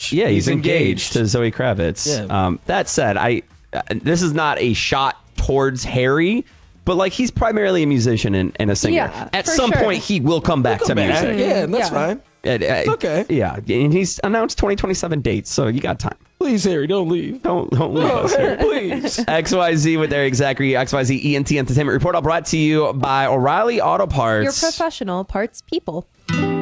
engaged. Yeah, he's engaged to Zoe Kravitz. Yeah. That said, this is not a shot towards Harry, but like he's primarily a musician and a singer. Yeah, At for some sure. point, he will come back to music. Yeah, that's Yeah. fine. Okay. Yeah, and he's announced 2027 dates, so you got time. Please, Harry, don't leave. Don't leave Oh, us. Harry, please. XYZ with Eric Zachary, XYZ ENT Entertainment Report, all brought to you by O'Reilly Auto Parts. Your professional parts people.